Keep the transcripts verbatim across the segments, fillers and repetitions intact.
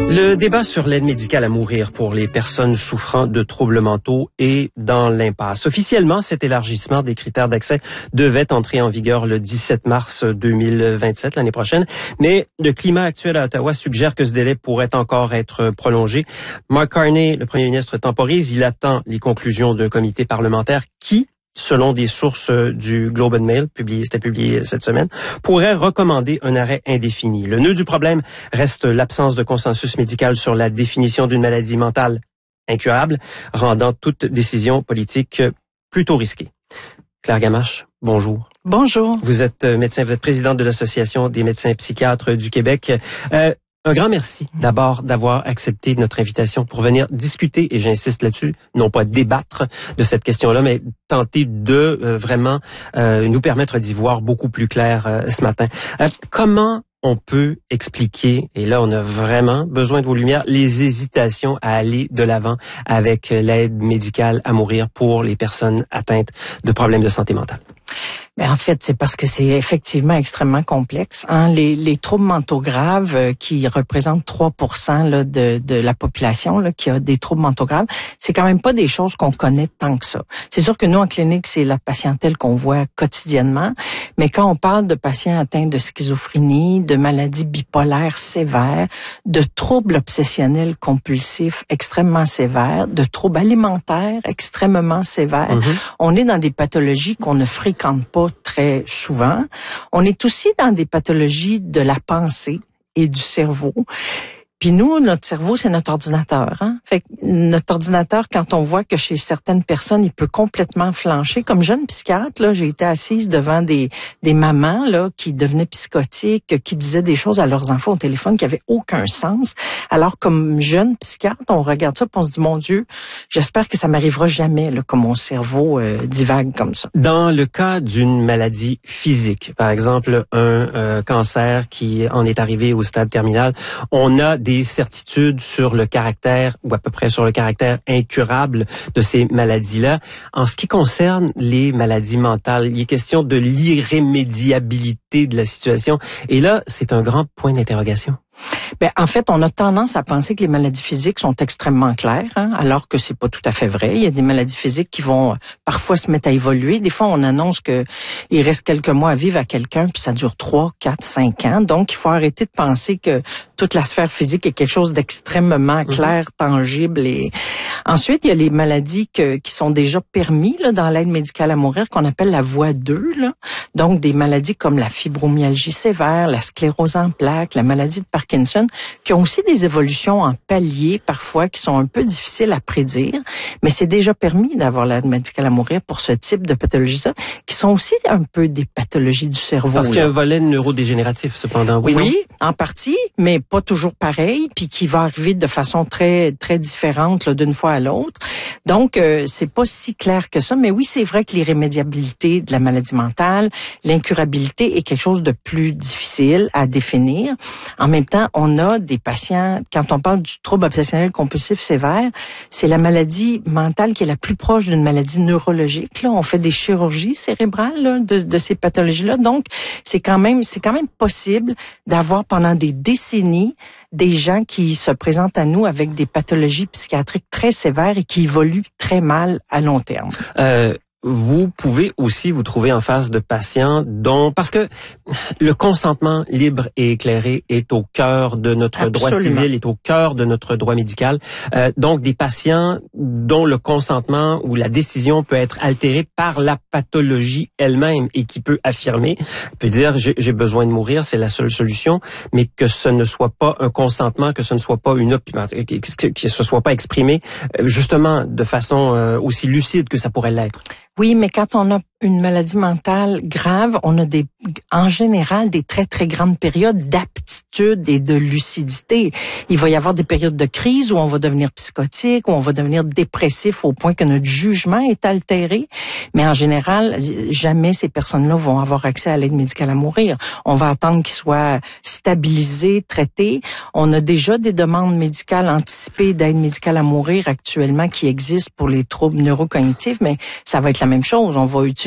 Le débat sur l'aide médicale à mourir pour les personnes souffrant de troubles mentaux est dans l'impasse. Officiellement, cet élargissement des critères d'accès devait entrer en vigueur le dix-sept mars deux mille vingt-sept, l'année prochaine, mais le climat actuel à Ottawa suggère que ce délai pourrait encore être prolongé. Mark Carney, le premier ministre, temporise. Il attend les conclusions d'un comité parlementaire qui, selon des sources du Globe and Mail, publié, c'était publié cette semaine, pourrait recommander un arrêt indéfini. Le nœud du problème reste l'absence de consensus médical sur la définition d'une maladie mentale incurable, rendant toute décision politique plutôt risquée. Claire Gamache, bonjour. Bonjour. Vous êtes médecin, vous êtes présidente de l'Association des médecins psychiatres du Québec. Euh, Un grand merci d'abord d'avoir accepté notre invitation pour venir discuter, et j'insiste là-dessus, non pas débattre de cette question-là, mais tenter de euh, vraiment euh, nous permettre d'y voir beaucoup plus clair euh, ce matin. Euh, comment on peut expliquer, et là on a vraiment besoin de vos lumières, les hésitations à aller de l'avant avec l'aide médicale à mourir pour les personnes atteintes de problèmes de santé mentale? Mais en fait, c'est parce que c'est effectivement extrêmement complexe. Hein? Les, les troubles mentaux graves, euh, qui représentent trois pour cent là, de, de la population là, qui a des troubles mentaux graves, c'est quand même pas des choses qu'on connaît tant que ça. C'est sûr que nous, en clinique, c'est la patientèle qu'on voit quotidiennement, mais quand on parle de patients atteints de schizophrénie, de maladies bipolaires sévères, de troubles obsessionnels compulsifs extrêmement sévères, de troubles alimentaires extrêmement sévères, mm-hmm. on est dans des pathologies qu'on ne fréquente pas très souvent. On est aussi dans des pathologies de la pensée et du cerveau. Puis nous, notre cerveau, c'est notre ordinateur. Hein? Fait que notre ordinateur, quand on voit que chez certaines personnes, il peut complètement flancher. Comme jeune psychiatre, là, j'ai été assise devant des des mamans là qui devenaient psychotiques, qui disaient des choses à leurs enfants au téléphone qui avaient aucun sens. Alors, comme jeune psychiatre, on regarde ça et on se dit, mon Dieu, j'espère que ça m'arrivera jamais là, que mon cerveau euh, divague comme ça. Dans le cas d'une maladie physique, par exemple un euh, cancer qui en est arrivé au stade terminal, on a des certitudes sur le caractère, ou à peu près sur le caractère incurable de ces maladies-là. En ce qui concerne les maladies mentales, il est question de l'irrémédiabilité de la situation. Et là, c'est un grand point d'interrogation. Ben, en fait, on a tendance à penser que les maladies physiques sont extrêmement claires, hein, alors que c'est pas tout à fait vrai. Il y a des maladies physiques qui vont parfois se mettre à évoluer. Des fois, on annonce que il reste quelques mois à vivre à quelqu'un, puis ça dure trois, quatre, cinq ans. Donc, il faut arrêter de penser que toute la sphère physique est quelque chose d'extrêmement clair, mm-hmm. tangible. Et ensuite, il y a les maladies que, qui sont déjà permis là, dans l'aide médicale à mourir, qu'on appelle la voie deux. Là. Donc, des maladies comme la fibromyalgie sévère, la sclérose en plaques, la maladie de Parkinson, qui ont aussi des évolutions en paliers parfois qui sont un peu difficiles à prédire, mais c'est déjà permis d'avoir l'aide médicale à mourir pour ce type de pathologies-là, qui sont aussi un peu des pathologies du cerveau. Parce qu'il y a un volet neurodégénératif, cependant. Oui, oui en partie, mais pas toujours pareil, puis qui va arriver de façon très très différente là, d'une fois à l'autre. Donc, euh, c'est pas si clair que ça, mais oui, c'est vrai que l'irrémédiabilité de la maladie mentale, l'incurabilité est quelque chose de plus difficile à définir. En même temps, on a des patients, quand on parle du trouble obsessionnel compulsif sévère, c'est la maladie mentale qui est la plus proche d'une maladie neurologique. Là, on fait des chirurgies cérébrales là, de, de ces pathologies-là. Donc, c'est quand même, c'est quand même possible d'avoir pendant des décennies des gens qui se présentent à nous avec des pathologies psychiatriques très sévères et qui évoluent très mal à long terme. Euh... Vous pouvez aussi vous trouver en face de patients dont, parce que le consentement libre et éclairé est au cœur de notre Absolument. droit civil, est au cœur de notre droit médical. Euh, donc, des patients dont le consentement ou la décision peut être altérée par la pathologie elle-même et qui peut affirmer, peut dire j'ai, j'ai besoin de mourir, c'est la seule solution, mais que ce ne soit pas un consentement, que ce ne soit pas une opinion, que, que ce soit pas exprimé justement de façon euh, aussi lucide que ça pourrait l'être. Oui, mais quand on a une maladie mentale grave, on a des, en général, des très, très grandes périodes d'aptitude et de lucidité. Il va y avoir des périodes de crise où on va devenir psychotique, où on va devenir dépressif au point que notre jugement est altéré. Mais en général, jamais ces personnes-là vont avoir accès à l'aide médicale à mourir. On va attendre qu'ils soient stabilisés, traités. On a déjà des demandes médicales anticipées d'aide médicale à mourir actuellement qui existent pour les troubles neurocognitifs, mais ça va être la même chose. On va utiliser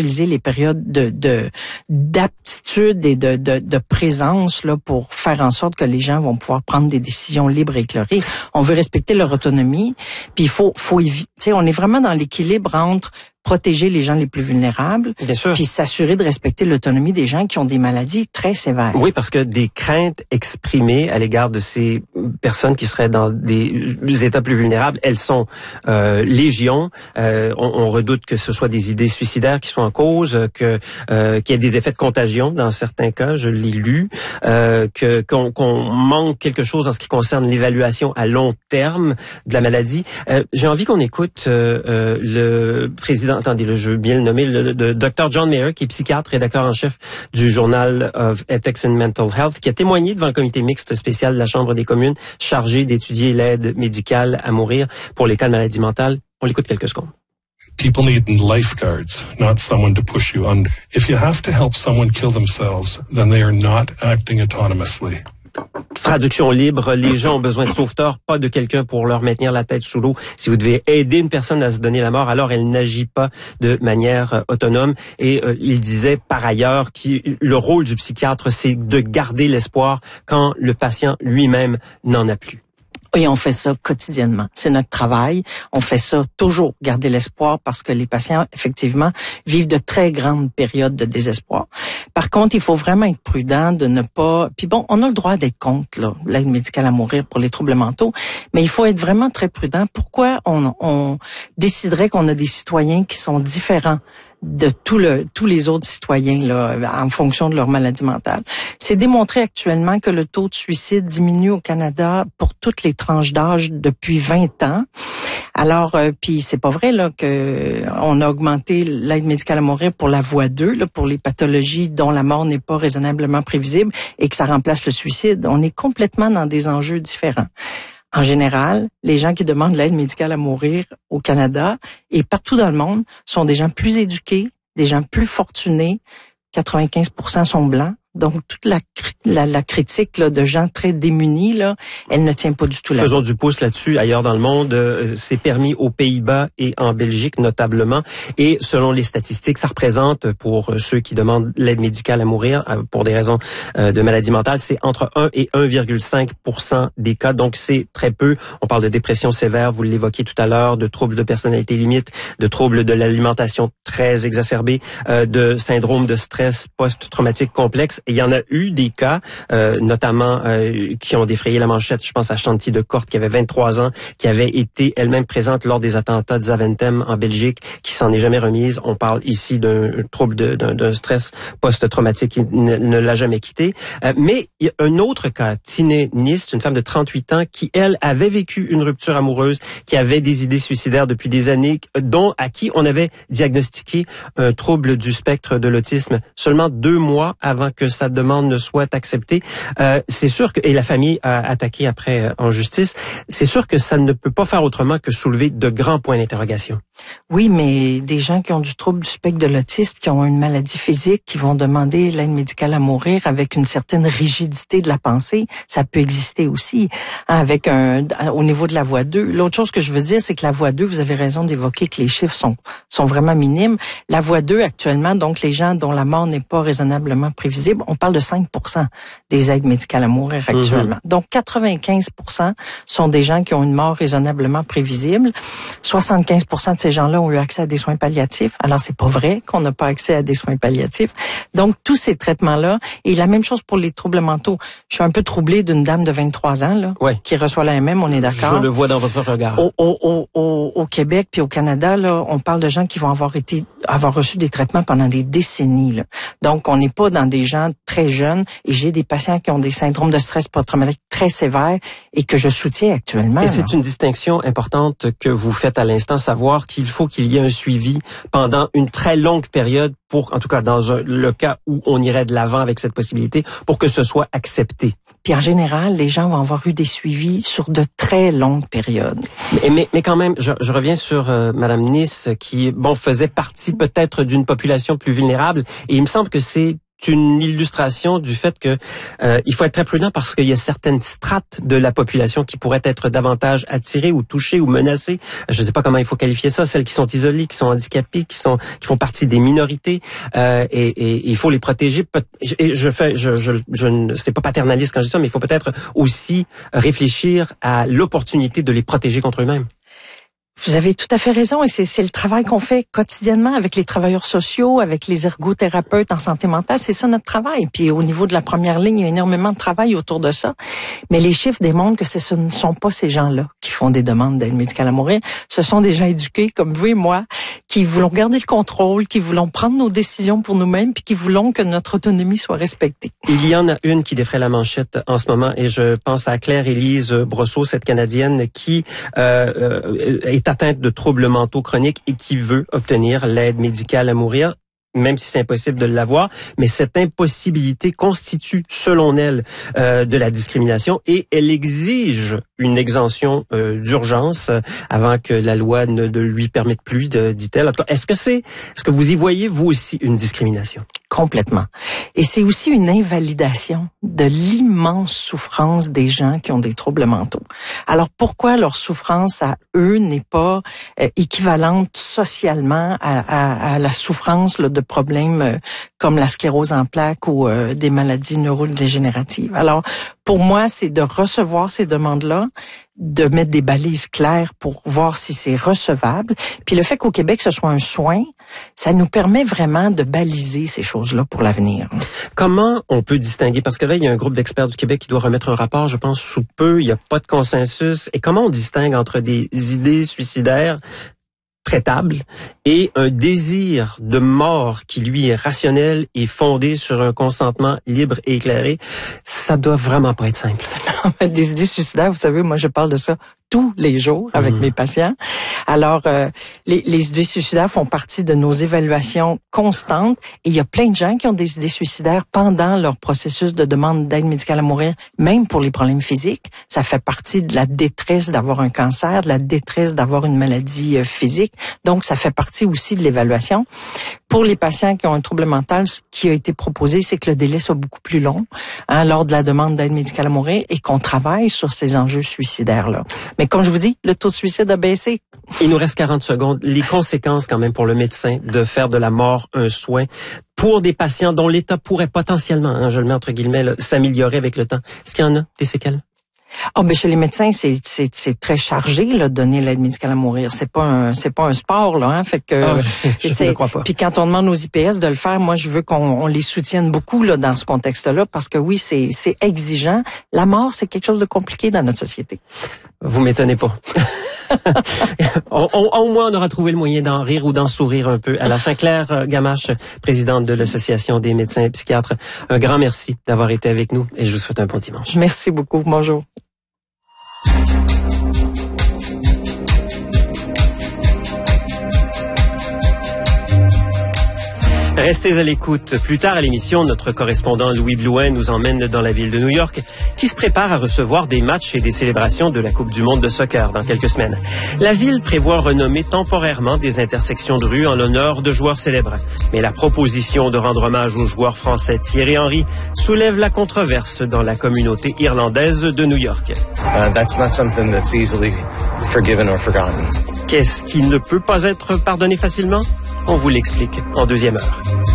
utiliser les périodes de, de d'aptitude et de, de, de présence là pour faire en sorte que les gens vont pouvoir prendre des décisions libres et éclairées. On veut respecter leur autonomie, puis il faut, faut éviter. On est vraiment dans l'équilibre entre protéger les gens les plus vulnérables, bien sûr, puis s'assurer de respecter l'autonomie des gens qui ont des maladies très sévères. Oui, parce que des craintes exprimées à l'égard de ces personnes qui seraient dans des états plus vulnérables, elles sont euh, légion. Euh, on, on redoute que ce soit des idées suicidaires qui soient en cause, que euh, qu'il y ait des effets de contagion dans certains cas, je l'ai lu, euh, que qu'on, qu'on manque quelque chose en ce qui concerne l'évaluation à long terme de la maladie. Euh, j'ai envie qu'on écoute euh, euh, le président. Attendez, le, je veux bien le nommer, le, le docteur John Mayer, qui est psychiatre, rédacteur en chef du Journal of Ethics and Mental Health, qui a témoigné devant le comité mixte spécial de la Chambre des communes chargé d'étudier l'aide médicale à mourir pour les cas de maladie mentale. On l'écoute quelques secondes. People need lifeguards, not someone to push you under. If you have to help someone kill themselves, then they are not acting autonomously. Traduction libre, les gens ont besoin de sauveteurs, pas de quelqu'un pour leur maintenir la tête sous l'eau. Si vous devez aider une personne à se donner la mort, alors elle n'agit pas de manière euh, autonome. Et euh, il disait par ailleurs que le rôle du psychiatre, c'est de garder l'espoir quand le patient lui-même n'en a plus. Et on fait ça quotidiennement. C'est notre travail. On fait ça toujours, garder l'espoir, parce que les patients, effectivement, vivent de très grandes périodes de désespoir. Par contre, il faut vraiment être prudent de ne pas... Puis bon, on a le droit d'être contre là, l'aide médicale à mourir pour les troubles mentaux, mais il faut être vraiment très prudent. Pourquoi on, on déciderait qu'on a des citoyens qui sont différents de tout le, tous les autres citoyens là, en fonction de leur maladie mentale? C'est démontré actuellement que le taux de suicide diminue au Canada pour toutes les tranches d'âge depuis vingt ans. Alors, euh, puis c'est pas vrai là que on a augmenté l'aide médicale à mourir pour la voie deux, là, pour les pathologies dont la mort n'est pas raisonnablement prévisible et que ça remplace le suicide. On est complètement dans des enjeux différents. En général, les gens qui demandent l'aide médicale à mourir au Canada et partout dans le monde sont des gens plus éduqués, des gens plus fortunés. quatre-vingt-quinze pour cent sont blancs. Donc, toute la, la, la critique là, de gens très démunis, là, elle ne tient pas du tout là. Faisons du pouce là-dessus ailleurs dans le monde. Euh, c'est permis aux Pays-Bas et en Belgique notablement. Et selon les statistiques, ça représente, pour ceux qui demandent l'aide médicale à mourir euh, pour des raisons euh, de maladie mentale, c'est entre un et un virgule cinq pour cent des cas. Donc, c'est très peu. On parle de dépression sévère, vous l'évoquiez tout à l'heure, de troubles de personnalité limite, de troubles de l'alimentation très exacerbés, euh, de syndrome de stress post-traumatique complexe. Il y en a eu des cas, euh, notamment euh, qui ont défrayé la manchette. Je pense à Shanti de Korte, qui avait vingt-trois ans, qui avait été elle-même présente lors des attentats de Zaventem en Belgique, qui s'en est jamais remise. On parle ici d'un trouble de, d'un, d'un stress post-traumatique qui ne, ne l'a jamais quitté. Euh, mais il y a un autre cas, Tine Nist, une femme de trente-huit ans, qui, elle, avait vécu une rupture amoureuse, qui avait des idées suicidaires depuis des années, dont à qui on avait diagnostiqué un trouble du spectre de l'autisme seulement deux mois avant que sa demande ne soit acceptée. Euh, c'est sûr que, et la famille a attaqué après euh, en justice, c'est sûr que ça ne peut pas faire autrement que soulever de grands points d'interrogation. Oui, mais des gens qui ont du trouble du spectre de l'autisme, qui ont une maladie physique, qui vont demander l'aide médicale à mourir avec une certaine rigidité de la pensée, ça peut exister aussi, hein, avec un, au niveau de la voie deux. L'autre chose que je veux dire, c'est que la voie deux, vous avez raison d'évoquer que les chiffres sont, sont vraiment minimes. La voie deux, actuellement, donc les gens dont la mort n'est pas raisonnablement prévisible, on parle de cinq pour cent des aides médicales à mourir actuellement. Mm-hmm. Donc, quatre-vingt-quinze pour cent sont des gens qui ont une mort raisonnablement prévisible. soixante-quinze pour cent de ces gens-là ont eu accès à des soins palliatifs. Alors, c'est pas vrai qu'on n'a pas accès à des soins palliatifs. Donc, tous ces traitements-là, et la même chose pour les troubles mentaux. Je suis un peu troublée d'une dame de vingt-trois ans, là, ouais. qui reçoit l'A M M, on est d'accord. Je le vois dans votre regard. Au, au, au, au, au Québec puis au Canada, là, on parle de gens qui vont avoir été, avoir reçu des traitements pendant des décennies, là. Donc, on n'est pas dans des gens très jeunes, et j'ai des patients qui ont des syndromes de stress post-traumatique très sévères et que je soutiens actuellement. Et c'est là. Une distinction importante que vous faites à l'instant, savoir qu'il faut qu'il y ait un suivi pendant une très longue période pour, en tout cas dans un, le cas où on irait de l'avant avec cette possibilité, pour que ce soit accepté. Puis en général, les gens vont avoir eu des suivis sur de très longues périodes. Mais, mais, mais quand même, je, je reviens sur euh, Madame Nice, qui bon faisait partie peut-être d'une population plus vulnérable, et il me semble que c'est une illustration du fait que euh, il faut être très prudent parce qu'il y a certaines strates de la population qui pourraient être davantage attirées ou touchées ou menacées. Je ne sais pas comment il faut qualifier ça, celles qui sont isolées, qui sont handicapées, qui sont qui font partie des minorités, euh, et, et, et il faut les protéger. Et je fais, je, je, je ne, c'est pas paternaliste quand je dis ça, mais il faut peut-être aussi réfléchir à l'opportunité de les protéger contre eux-mêmes. Vous avez tout à fait raison et c'est, c'est le travail qu'on fait quotidiennement avec les travailleurs sociaux, avec les ergothérapeutes en santé mentale. C'est ça notre travail. Puis au niveau de la première ligne, il y a énormément de travail autour de ça. Mais les chiffres démontrent que ce ne sont pas ces gens-là qui font des demandes d'aide médicale à mourir. Ce sont des gens éduqués comme vous et moi qui voulons garder le contrôle, qui voulons prendre nos décisions pour nous-mêmes puis qui voulons que notre autonomie soit respectée. Il y en a une qui défraie la manchette en ce moment et je pense à Claire-Élise Brosseau, cette Canadienne qui euh, euh, est atteinte de troubles mentaux chroniques et qui veut obtenir l'aide médicale à mourir, même si c'est impossible de l'avoir. Mais cette impossibilité constitue, selon elle, euh, de la discrimination et elle exige une exemption euh, d'urgence euh, avant que la loi ne, ne lui permette plus, de, dit-elle. En tout cas, est-ce que c'est, est-ce que vous y voyez, vous aussi, une discrimination? Complètement. Et c'est aussi une invalidation de l'immense souffrance des gens qui ont des troubles mentaux. Alors pourquoi leur souffrance à eux n'est pas euh, équivalente socialement à, à, à la souffrance là, de problèmes euh, comme la sclérose en plaques ou euh, des maladies neurodégénératives? Alors pour moi, c'est de recevoir ces demandes-là, de mettre des balises claires pour voir si c'est recevable. Puis le fait qu'au Québec, ce soit un soin, ça nous permet vraiment de baliser ces choses-là pour l'avenir. Comment on peut distinguer? Parce que là, il y a un groupe d'experts du Québec qui doit remettre un rapport, je pense, sous peu. Il n'y a pas de consensus. Et comment on distingue entre des idées suicidaires traitable et un désir de mort qui, lui, est rationnel et fondé sur un consentement libre et éclairé? Ça doit vraiment pas être simple. Des idées suicidaires, vous savez, moi, je parle de ça tous les jours avec mmh. mes patients. Alors, euh, les, les idées suicidaires font partie de nos évaluations constantes et il y a plein de gens qui ont des idées suicidaires pendant leur processus de demande d'aide médicale à mourir, même pour les problèmes physiques. Ça fait partie de la détresse d'avoir un cancer, de la détresse d'avoir une maladie euh, physique. Donc, ça fait partie aussi de l'évaluation. Pour les patients qui ont un trouble mental, ce qui a été proposé, c'est que le délai soit beaucoup plus long hein, lors de la demande d'aide médicale à mourir et qu'on travaille sur ces enjeux suicidaires-là. Mais comme je vous dis, le taux de suicide a baissé. Il nous reste quarante secondes. Les conséquences quand même pour le médecin de faire de la mort un soin pour des patients dont l'état pourrait potentiellement, hein, je le mets entre guillemets, là, s'améliorer avec le temps. Est-ce qu'il y en a des séquelles? Ah, oh, ben chez les médecins, c'est c'est c'est très chargé là de donner l'aide médicale à mourir. C'est pas un c'est pas un sport là, hein. Fait que ah, je c'est, ne crois pas. Puis quand on demande aux I P S de le faire, moi je veux qu'on on les soutienne beaucoup là dans ce contexte-là parce que oui, c'est c'est exigeant. La mort, c'est quelque chose de compliqué dans notre société. Vous m'étonnez pas. on, on, au moins, on aura trouvé le moyen d'en rire ou d'en sourire un peu. À la fin, Claire Gamache, présidente de l'Association des médecins et psychiatres, un grand merci d'avoir été avec nous et je vous souhaite un bon dimanche. Merci beaucoup. Bonjour. Restez à l'écoute. Plus tard à l'émission, notre correspondant Louis Blouin nous emmène dans la ville de New York, qui se prépare à recevoir des matchs et des célébrations de la Coupe du monde de soccer dans quelques semaines. La ville prévoit renommer temporairement des intersections de rue en l'honneur de joueurs célèbres. Mais la proposition de rendre hommage au joueur français Thierry Henry soulève la controverse dans la communauté irlandaise de New York. Uh, that's not something that's easily forgiven or forgotten. Qu'est-ce qui ne peut pas être pardonné facilement? On vous l'explique en deuxième heure.